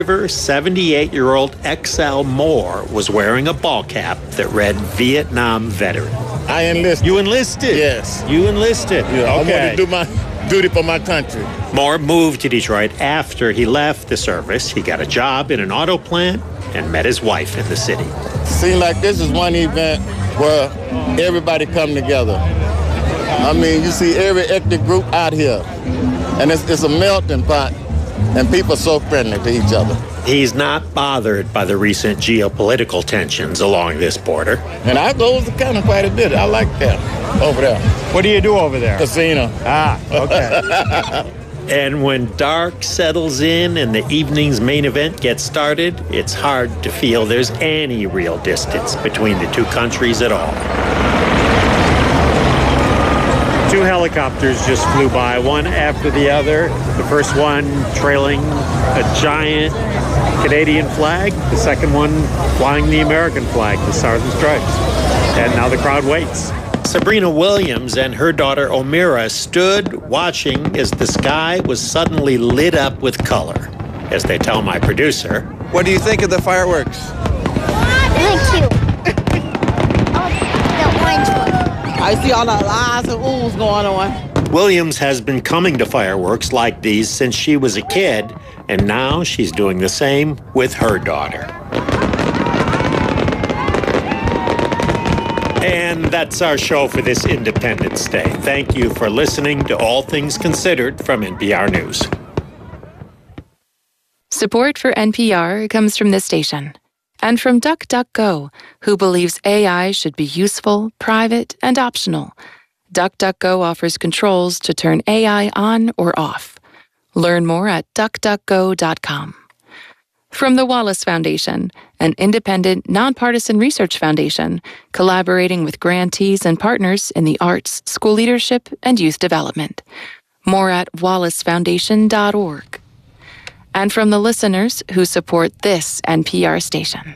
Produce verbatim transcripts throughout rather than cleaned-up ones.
seventy-eight-year-old X L Moore was wearing a ball cap that read Vietnam Veteran. I enlisted. You enlisted? Yes. You enlisted? Yeah, okay. I wanted to do my duty for my country. Moore moved to Detroit after he left the service. He got a job in an auto plant and met his wife in the city. Seems like this is one event where everybody come together. I mean, you see every ethnic group out here, and it's, it's a melting pot, and people are so friendly to each other. He's not bothered by the recent geopolitical tensions along this border. And I go to kind of quite a bit. I like that over there. What do you do over there? Casino. Ah, okay. And when dark settles in and the evening's main event gets started, it's hard to feel there's any real distance between the two countries at all. Two helicopters just flew by, one after the other. The first one trailing a giant Canadian flag, the second one flying the American flag, the Stars and Stripes. And now the crowd waits. Sabrina Williams and her daughter Omira stood watching as the sky was suddenly lit up with color. As they tell my producer, what do you think of the fireworks? Really cute. Oh, the orange one. I see all the ahs and oohs going on. Williams has been coming to fireworks like these since she was a kid, and now she's doing the same with her daughter. And that's our show for this Independence Day. Thank you for listening to All Things Considered from N P R News. Support for N P R comes from this station and from DuckDuckGo, who believes A I should be useful, private, and optional. DuckDuckGo offers controls to turn A I on or off. Learn more at duck duck go dot com. From the Wallace Foundation, an independent, nonpartisan research foundation collaborating with grantees and partners in the arts, school leadership, and youth development. More at wallace foundation dot org. And from the listeners who support this N P R station.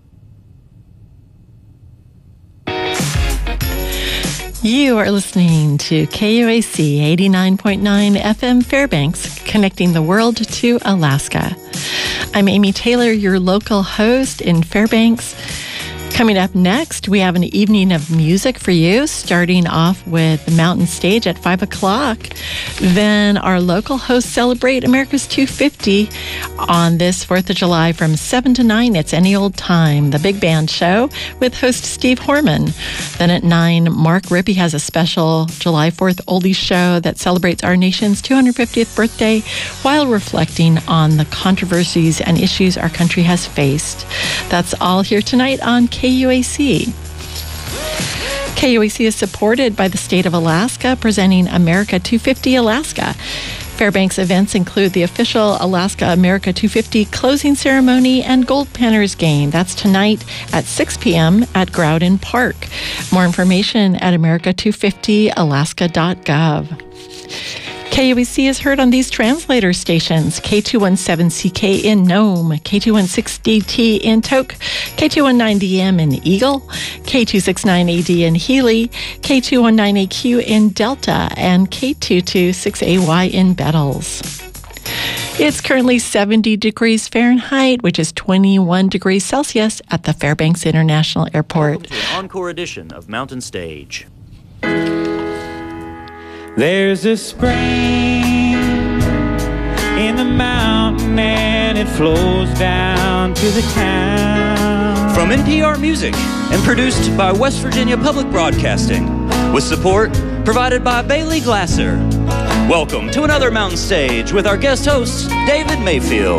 You are listening to K U A C eighty-nine point nine F M Fairbanks, connecting the world to Alaska. I'm Amy Taylor, your local host in Fairbanks. Coming up next, we have an evening of music for you, starting off with the Mountain Stage at five o'clock. Then our local hosts celebrate America's two fifty on this fourth of July from seven to nine. It's Any Old Time, the big band show with host Steve Horman. Then at nine, Mark Rippey has a special July fourth oldies show that celebrates our nation's two hundred fiftieth birthday while reflecting on the controversies and issues our country has faced. That's all here tonight on K U A C. K U A C is supported by the state of Alaska, presenting America two fifty Alaska. Fairbanks events include the official Alaska America two fifty closing ceremony and Gold Panners game. That's tonight at six p.m. at Groudon Park. More information at america two fifty alaska dot gov. K U A C is heard on these translator stations: K two seventeen C K in Nome, K two sixteen D T in Tok, K two nineteen D M in Eagle, K two sixty-nine A D in Healy, K two nineteen A Q in Delta, and K two twenty-six A Y in Bettles. It's currently seventy degrees Fahrenheit, which is twenty-one degrees Celsius at the Fairbanks International Airport. Welcome to an encore edition of Mountain Stage. There's a spring in the mountain and it flows down to the town. From N P R Music and produced by West Virginia Public Broadcasting, with support provided by Bailey Glasser. Welcome to another Mountain Stage with our guest host, David Mayfield.